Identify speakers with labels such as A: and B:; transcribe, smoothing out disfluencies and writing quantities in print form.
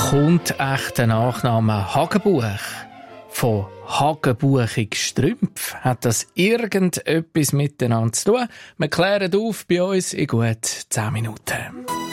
A: Kommt echt der Nachname Hagenbuch von Hagenbuchig Strümpf? Hat das irgendetwas miteinander zu tun? Wir klären auf bei uns in gut 10 Minuten.